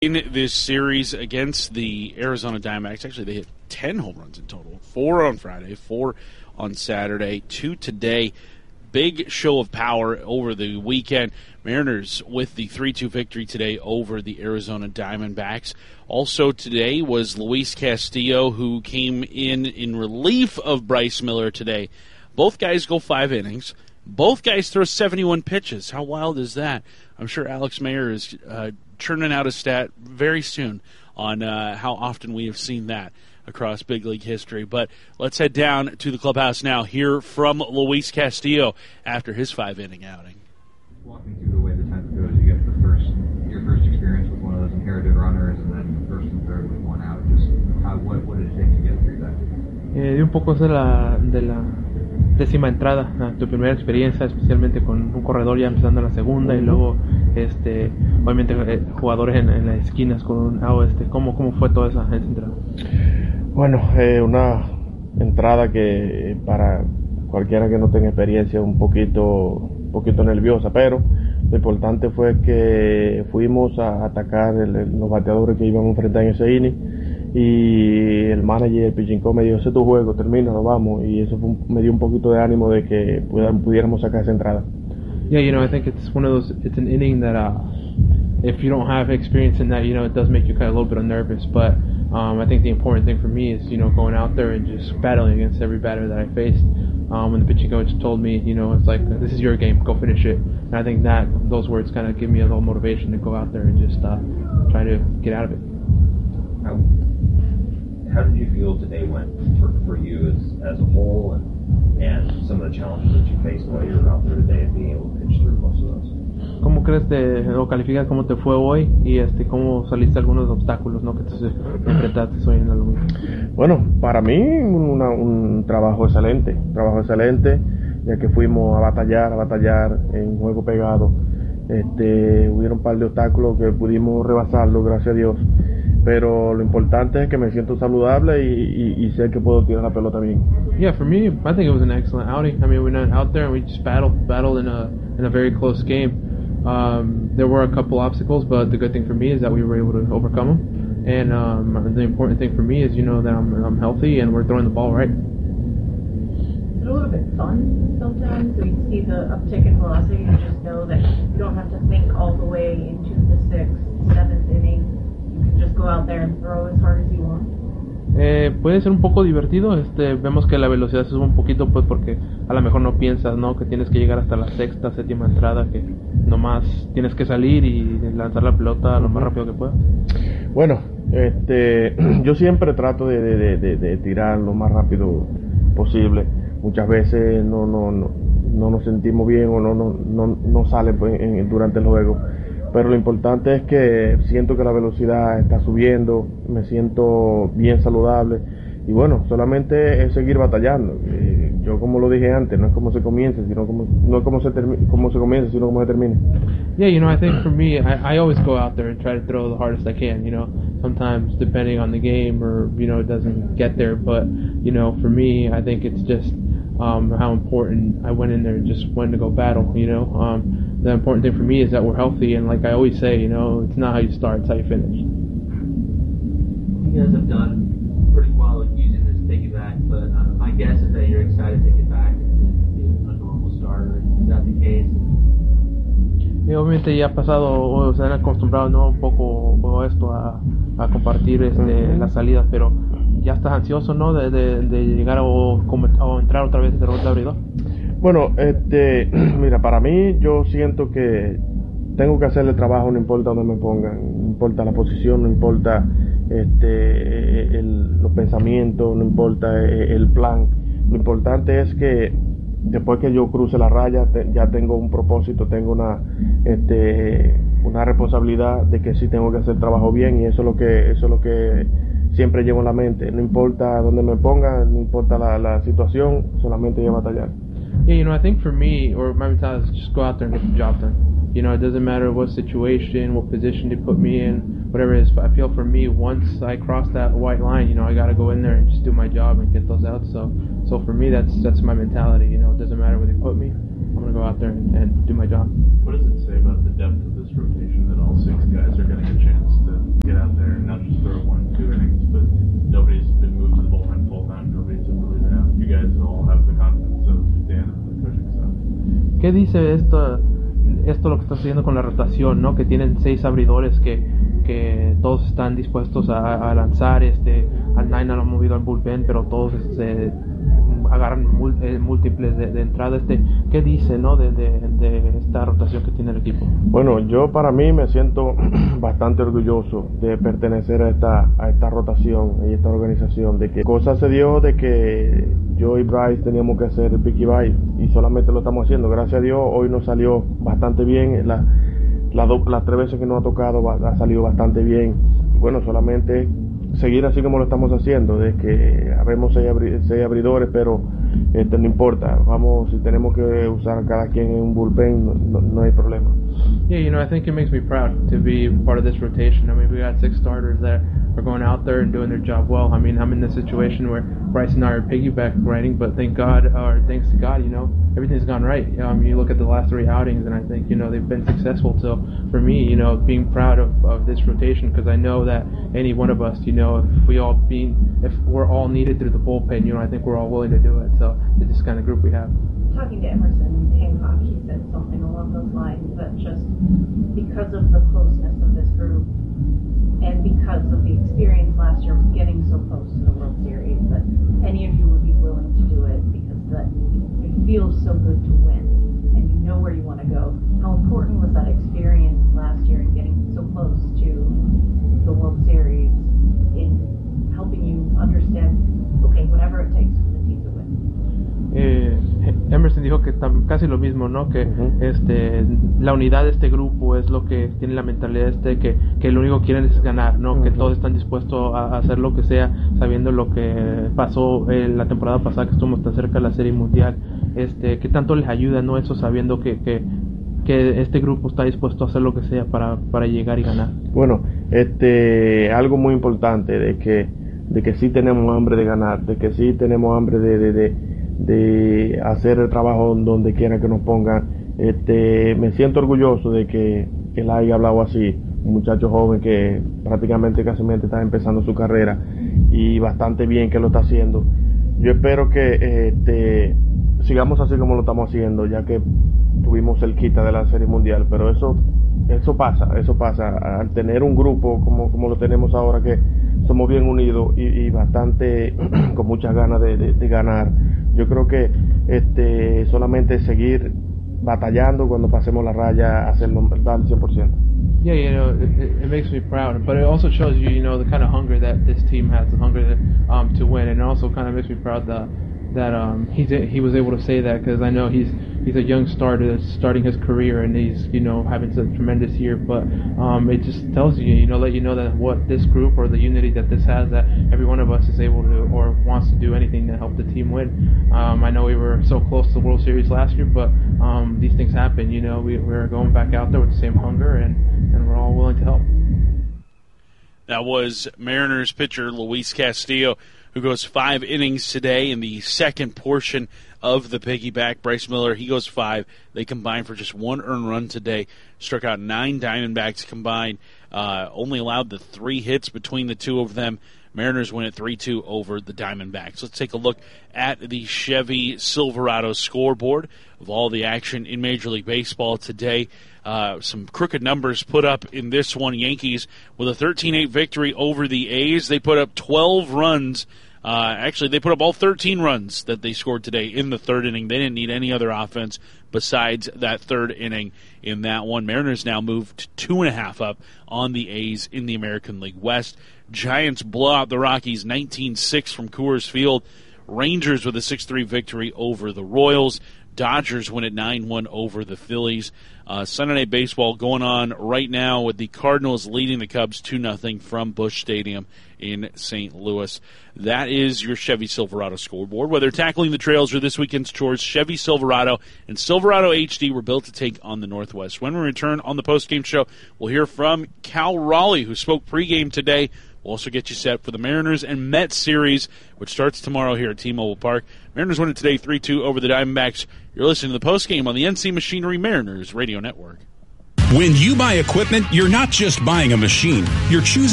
In this series against the Arizona Diamondbacks, actually they hit 10 home runs in total. 4 on Friday, 4 on Saturday, 2 today. Big show of power over the weekend. Mariners with the 3-2 victory today over the Arizona Diamondbacks. Also today was Luis Castillo, who came in relief of Bryce Miller today. Both guys go 5 innings. Both guys throw 71 pitches. How wild is that? I'm sure Alex Mayer is churning out a stat very soon on how often we have seen that across big league history. But let's head down to the clubhouse now, hear from Luis Castillo after his 5-inning outing. Walk me through the way the 10th goes. You get your first experience with one of those inherited runners, and then first and third with one out. Just what did it take to get through that? Un poco de la décima entrada, tu primera experiencia, especialmente con un corredor ya empezando la segunda, y luego obviamente jugadores en las esquinas con un out. ¿Cómo fue toda esa entrada? Bueno, una entrada que para cualquiera que no tenga experiencia es un poquito nerviosa, pero lo importante fue que fuimos a atacar los bateadores que íbamos a enfrentar en ese inning, y el manager, el pitching coach, me dijo: ese es tu juego, termínalo, vamos, y eso me dio un poquito de ánimo de que pudiéramos sacar esa entrada. Yeah, I think it's one of those, it's an inning that if you don't have experience in that, it does make you kind of a little bit nervous, but I think the important thing for me is, going out there and just battling against every batter that I faced. When the pitching coach told me, it's like, this is your game, go finish it. And I think those words kind of give me a little motivation to go out there and just try to get out of it. How did you feel today went for you as a whole, and some of the challenges that you faced while you were out there today and being able to pitch through most of those? ¿Cómo crees o calificas cómo te fue hoy y cómo saliste algunos obstáculos, que te enfrentaste hoy en la luna? Bueno, para mí un trabajo excelente, ya que fuimos a batallar en juego pegado. Hubieron un par de obstáculos que pudimos rebasarlo, gracias a Dios, pero lo importante es que me siento saludable y sé que puedo tirar la pelota bien. Yeah, for me, I think it was an excellent outing. I mean, we went out there and we just battled in a very close game. There were a couple obstacles, but the good thing for me is that we were able to overcome them. And the important thing for me is, that I'm healthy and we're throwing the ball right. It's a little bit fun sometimes. We see the uptick in velocity and just know that you don't have to think all the way into the 6th, 7th inning. You can just go out there and throw as hard as you want. Puede ser un poco divertido. Vemos que la velocidad se sube un poquito, pues porque a lo mejor no piensas, que tienes que llegar hasta la 6ª, 7ª entrada, que nomás tienes que salir y lanzar la pelota lo más rápido que puedas. Bueno, yo siempre trato de tirar lo más rápido posible. Muchas veces no nos sentimos bien o no sale durante el juego, pero lo importante es que siento que la velocidad está subiendo, me siento bien saludable, y bueno, solamente es seguir batallando. Yo, como lo dije antes, no es como se comienza, sino no es como se comienza, sino como se termina. Yeah, I think for me, I always go out there and try to throw the hardest I can. Sometimes depending on the game, or it doesn't get there, but for me, I think it's just how important I went in there and just went to go battle. The important thing for me is that we're healthy, and like I always say, it's not how you start, it's how you finish. You guys have done pretty well at using this piggyback, but my guess is that you're excited to get back and be a normal starter. Is that the case? Y obviamente ya ha pasado, o se han acostumbrado, un poco esto a compartir las salidas, pero ya estás ansioso, de llegar o entrar otra vez de rol de abridor. Bueno, mira, para mí, yo siento que tengo que hacer el trabajo, no importa dónde me pongan, no importa la posición, no importa los pensamientos, no importa el plan. Lo importante es que después que yo cruce la raya, ya tengo un propósito, tengo una responsabilidad de que sí tengo que hacer el trabajo bien, y eso es lo que siempre llevo en la mente. No importa dónde me pongan, no importa la situación, solamente yo batallar. Yeah, I think for me, or my mentality is just go out there and get the job done. It doesn't matter what situation, what position they put me in, whatever it is. But I feel for me, once I cross that white line, I got to go in there and just do my job and get those outs. So for me, that's my mentality. It doesn't matter where they put me. I'm going to go out there and do my job. What does it say about the depth of this rotation that all 6 guys are getting a chance to ¿Qué dice esto lo que está sucediendo con la rotación, ¿no? Que tienen 6 abridores que todos están dispuestos a lanzar, al nine lo han movido al bullpen, pero todos agarran múltiples de entrada. ¿Qué dice, no, de esta rotación que tiene el equipo? Bueno, yo para mí me siento bastante orgulloso de pertenecer a esta rotación y esta organización, de que cosa se dio de que yo y Bryce teníamos que hacer el picky bye y solamente lo estamos haciendo. Gracias a Dios hoy nos salió bastante bien, las 3 veces que nos ha tocado ha salido bastante bien. Bueno, solamente seguir así como lo estamos haciendo, de que habemos 6 abridores, pero no importa, si tenemos que usar cada quien en un bullpen, no hay problema. Yeah, I think it makes me proud to be part of this rotation. I mean, we got 6 starters that are going out there and doing their job well. I mean, I'm in this situation where Bryce and I are piggyback riding, but thanks to God, everything's gone right. You look at the last 3 outings, and I think, they've been successful. So for me, being proud of this rotation, because I know that any one of us, if we're all needed through the bullpen, I think we're all willing to do it. So it's this kind of group we have. Talking to Emerson Hancock, he said something along those lines, that just because of the closeness of this group and because of the experience last year of getting so close to the World Series, that any of you would be willing to do it because it feels so good to win and you know where you want to go. How important was that experience last year in getting so close to the World Series in helping you understand, okay, whatever it takes for the team to win? Emerson dijo que casi lo mismo, ¿no? Que la unidad de este grupo es lo que tiene la mentalidad que lo único que quieren es ganar, ¿no? Que todos están dispuestos a hacer lo que sea, sabiendo lo que pasó la temporada pasada, que estuvimos tan cerca de la Serie Mundial. ¿Qué tanto les ayuda, no, eso, sabiendo que este grupo está dispuesto a hacer lo que sea para llegar y ganar? Bueno, algo muy importante de que sí tenemos hambre de ganar, de que sí tenemos hambre de hacer el trabajo donde quiera que nos pongan. Me siento orgulloso de que él haya hablado así, un muchacho joven que prácticamente casi está empezando su carrera y bastante bien que lo está haciendo. Yo espero que sigamos así como lo estamos haciendo, ya que tuvimos el quita de la Serie Mundial, pero eso pasa al tener un grupo como lo tenemos ahora, que somos bien unidos y bastante con muchas ganas de ganar. Yo creo que solamente seguir batallando cuando pasemos la raya, hacerlo, dar el 100%. Yeah, it makes me proud, but it also shows you, the kind of hunger that this team has, the hunger to win, and it also kind of makes me proud that he was able to say that, because I know he's a young starter that's starting his career, and he's having such a tremendous year, but it just tells you, let you know that what this group, or the unity that this has, that every one of us is able to or wants to do anything to help the team win. I know we were so close to the World Series last year, but these things happen. We're going back out there with the same hunger, and we're all willing to help. That was Mariners pitcher Luis Castillo, who goes 5 innings today in the second portion of the piggyback. Bryce Miller, he goes 5. They combined for just 1 earned run today. Struck out 9 Diamondbacks combined. Only allowed the 3 hits between the two of them. Mariners win at 3-2 over the Diamondbacks. Let's take a look at the Chevy Silverado scoreboard of all the action in Major League Baseball today. Some crooked numbers put up in this one. Yankees with a 13-8 victory over the A's. They put up 12 runs. Actually, they put up all 13 runs that they scored today in the 3rd inning. They didn't need any other offense besides that 3rd inning in that one. Mariners now moved 2.5 up on the A's in the American League West. Giants blow out the Rockies 19-6 from Coors Field. Rangers with a 6-3 victory over the Royals. Dodgers win at 9-1 over the Phillies. Sunday Night Baseball going on right now with the Cardinals leading the Cubs 2-0 from Busch Stadium in St. Louis. That is your Chevy Silverado scoreboard. Whether tackling the trails or this weekend's chores, Chevy Silverado and Silverado HD were built to take on the Northwest. When we return on the postgame show, we'll hear from Cal Raleigh, who spoke pregame today. We'll also get you set for the Mariners and Mets series, which starts tomorrow here at T-Mobile Park. Mariners win it today 3-2 over the Diamondbacks. You're listening to the postgame on the NC Machinery Mariners Radio Network. When you buy equipment, you're not just buying a machine. You're choosing